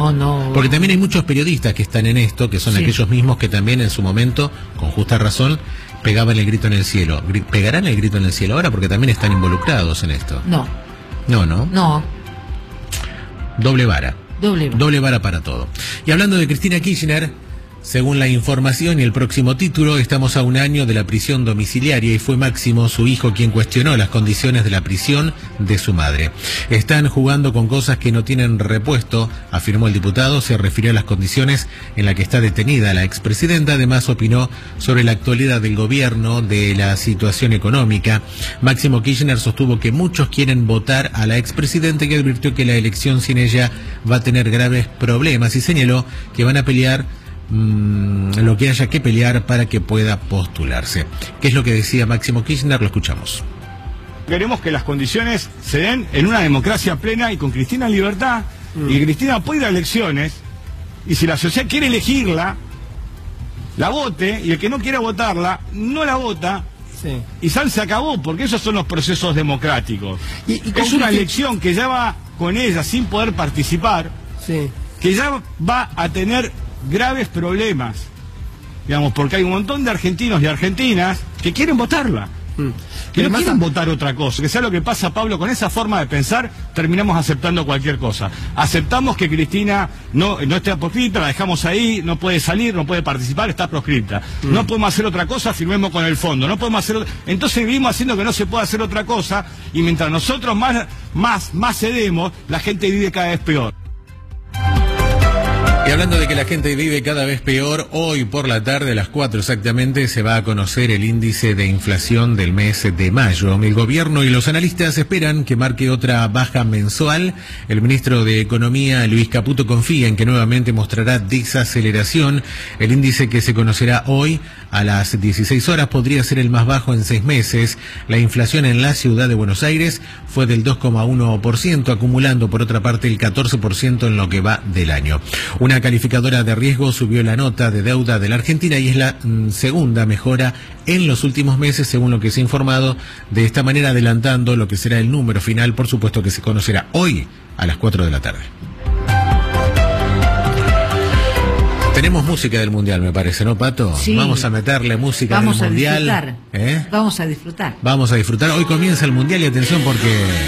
No. Porque también hay muchos periodistas que están en esto, que son aquellos mismos que también en su momento, con justa razón, pegaban el grito en el cielo. ¿Pegarán el grito en el cielo ahora? Porque también están involucrados en esto. No. No. Doble vara. Doble vara para todo. Y hablando de Cristina Kirchner, según la información y el próximo título, estamos a un año de la prisión domiciliaria y fue Máximo, su hijo, quien cuestionó las condiciones de la prisión de su madre. Están jugando con cosas que no tienen repuesto, afirmó el diputado. Se refirió a las condiciones en las que está detenida la expresidenta. Además, opinó sobre la actualidad del gobierno, de la situación económica. Máximo Kirchner sostuvo que muchos quieren votar a la expresidenta y advirtió que la elección sin ella va a tener graves problemas y señaló que van a pelear lo que haya que pelear para que pueda postularse. ¿Qué es lo que decía Máximo Kirchner? Lo escuchamos. Queremos que las condiciones se den en una democracia plena y con Cristina en libertad, y Cristina puede ir a elecciones, y si la sociedad quiere elegirla, la vote, y el que no quiera votarla, no la vota, y se acabó, porque esos son los procesos democráticos. Y es una elección que ya va con ella sin poder participar, que ya va a tener graves problemas, digamos, porque hay un montón de argentinos y argentinas que quieren votarla, que no quieren votar otra cosa. Que sea lo que pasa, Pablo, con esa forma de pensar terminamos aceptando cualquier cosa. Aceptamos que Cristina no esté proscripta, la dejamos ahí, no puede salir, no puede participar, está proscripta. No podemos hacer otra cosa, firmemos con el fondo. No podemos hacer entonces vivimos haciendo que no se puede hacer otra cosa, y mientras nosotros más cedemos, la gente vive cada vez peor. Y hablando de que la gente vive cada vez peor, hoy por la tarde a las 4 exactamente se va a conocer el índice de inflación del mes de mayo. El gobierno y los analistas esperan que marque otra baja mensual. El ministro de Economía, Luis Caputo, confía en que nuevamente mostrará desaceleración. El índice que se conocerá hoy a las 16 horas podría ser el más bajo en 6 meses. La inflación en la ciudad de Buenos Aires fue del 2,1%, acumulando por otra parte el 14% en lo que va del año. Una calificadora de riesgo subió la nota de deuda de la Argentina y es la segunda mejora en los últimos meses, según lo que se ha informado, de esta manera adelantando lo que será el número final, por supuesto que se conocerá hoy a las 4 de la tarde. Tenemos música del Mundial, me parece, ¿no, Pato? Sí. Vamos a meterle música del Mundial. Vamos a disfrutar. Vamos a disfrutar. Hoy comienza el Mundial y atención porque...